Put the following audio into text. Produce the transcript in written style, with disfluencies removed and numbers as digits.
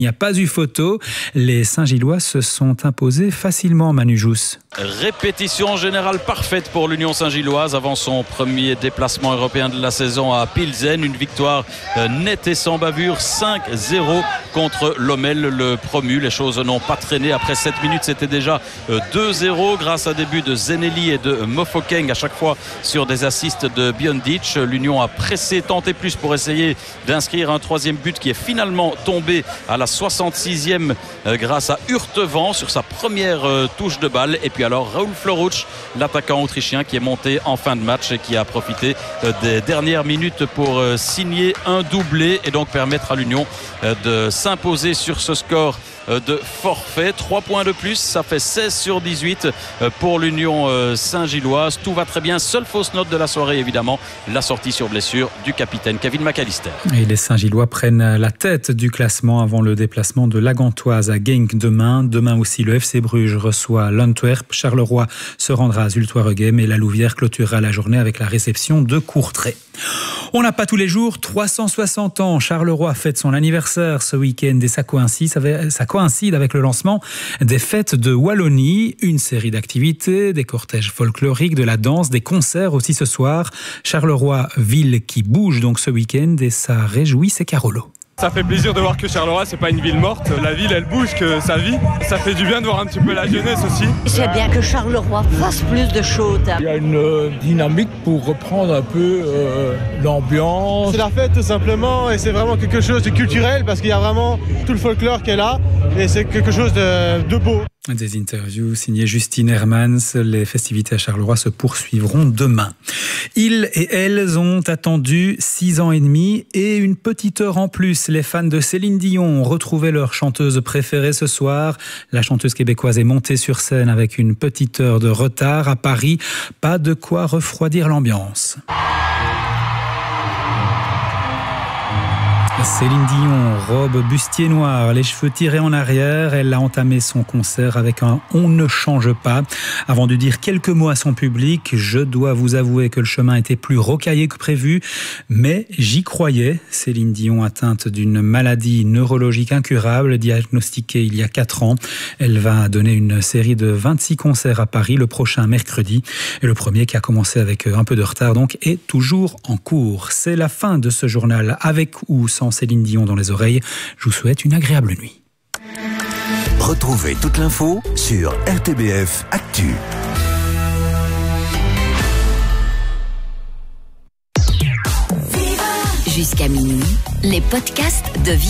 Il n'y a pas eu photo. Les Saint-Gillois se sont imposés facilement, Manu Jousse. Répétition générale parfaite pour l'Union Saint-Gilloise avant son premier déplacement européen de la saison à Pilsen. Une victoire nette et sans bavure, 5-0 contre Lommel, le promu. Les choses n'ont pas traîné. Après 7 minutes, c'était déjà 2-0 grâce à des buts de Zeneli et de Mofokeng, à chaque fois sur des assists de Biondic. L'Union a pressé, tenté plus pour essayer d'inscrire un troisième but qui est finalement tombé à la 66e grâce à Hurtevant sur sa première touche de balle. Et puis alors Raoul Floruch, l'attaquant autrichien, qui est monté en fin de match et qui a profité des dernières minutes pour signer un doublé et donc permettre à l'Union de s'imposer sur ce score de forfait. 3 points de plus, ça fait 16/18 pour l'Union Saint-Gilloise. Tout va très bien. Seule fausse note de la soirée, évidemment, la sortie sur blessure du capitaine Kevin McAllister. Et les Saint-Gillois prennent la tête du classement avant le déplacement de la Gantoise à Genk demain. Demain aussi, le FC Bruges reçoit l'Antwerp. Charleroi se rendra à Zultoiregem et la Louvière clôturera la journée avec la réception de Courtrai. On n'a pas tous les jours 360 ans. Charleroi fête son anniversaire ce week-end et ça coïncide avec le lancement des fêtes de Wallonie. Une série d'activités, des cortèges folkloriques, de la danse, des concerts aussi ce soir. Charleroi, ville qui bouge donc ce week-end et ça réjouit ses Carolo. Ça fait plaisir de voir que Charleroi, c'est pas une ville morte. La ville, elle bouge, que ça vit. Ça fait du bien de voir un petit peu la jeunesse aussi. C'est bien que Charleroi fasse plus de choses. Il y a une dynamique pour reprendre un peu l'ambiance. C'est la fête tout simplement et c'est vraiment quelque chose de culturel parce qu'il y a vraiment tout le folklore qui est là et c'est quelque chose de beau. Des interviews signées Justine Hermans. Les festivités à Charleroi se poursuivront demain. Ils et elles ont attendu 6 ans et demi et une petite heure en plus. Les fans de Céline Dion ont retrouvé leur chanteuse préférée ce soir. La chanteuse québécoise est montée sur scène avec une petite heure de retard à Paris. Pas de quoi refroidir l'ambiance. Céline Dion, robe bustier noir, les cheveux tirés en arrière, elle a entamé son concert avec un « on ne change pas ». Avant de dire quelques mots à son public, je dois vous avouer que le chemin était plus rocaillé que prévu, mais j'y croyais. Céline Dion, atteinte d'une maladie neurologique incurable, diagnostiquée il y a 4 ans. Elle va donner une série de 26 concerts à Paris le prochain mercredi. Et le premier, qui a commencé avec un peu de retard donc, est toujours en cours. C'est la fin de ce journal, avec ou sans Céline Dion dans les oreilles. Je vous souhaite une agréable nuit. Retrouvez toute l'info sur RTBF Actu. Jusqu'à minuit, les podcasts de